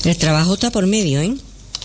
El trabajo está por medio, ¿eh?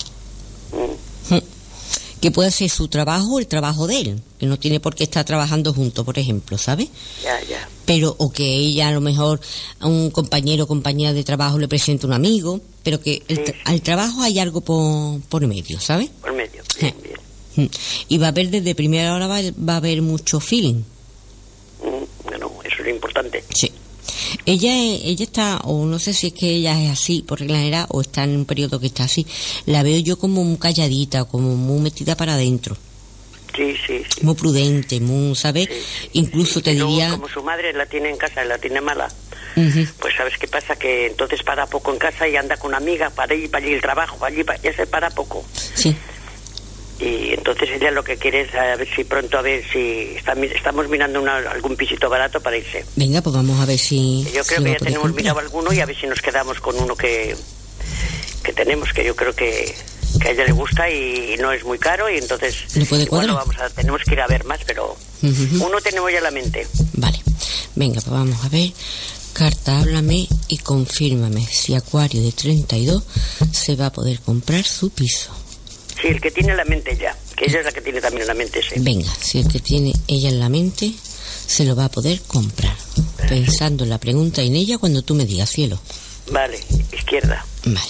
Que puede ser su trabajo o el trabajo de él, que no tiene por qué estar trabajando juntos, por ejemplo, ¿sabes? Ya. Pero, o que ella a lo mejor a un compañero o compañera de trabajo le presente un amigo, pero que al trabajo hay algo por medio, ¿sabes? Por medio, bien. Y va a haber desde primera hora va a haber mucho feeling. Bueno, eso es lo importante. Sí. Ella está, o no sé si es que ella es así por regla general o está en un periodo que está así, la veo yo como muy calladita, como muy metida para adentro. Sí. Muy prudente, muy, ¿sabes? Sí. Incluso te luego, diría... como su madre la tiene en casa y la tiene mala, pues ¿sabes qué pasa? Que entonces para poco en casa y anda con una amiga para allí el trabajo, ya se para poco. Sí. Y entonces ella lo que quiere es a ver si pronto, estamos mirando algún pisito barato para irse. Venga, pues vamos a ver si... Yo creo que ya tenemos mirado alguno y a ver si nos quedamos con uno que tenemos, que yo creo que a ella le gusta y no es muy caro y entonces... ¿Le puede cuadrar? Tenemos que ir a ver más, pero uno tenemos ya en la mente. Vale. Venga, pues vamos a ver. Carta, háblame y confírmame si Acuario de 32 se va a poder comprar su piso. Sí, el que tiene en la mente ya, que ella es la que tiene también en la mente, sí. Venga, si el que tiene ella en la mente se lo va a poder comprar. Pensando en la pregunta y en ella cuando tú me digas, cielo. Vale, izquierda. Vale.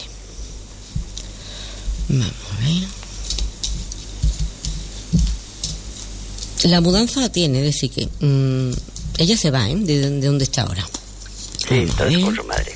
Vamos a ver. La mudanza la tiene, es decir que ella se va, ¿eh? De donde está ahora. Sí, entonces con su madre.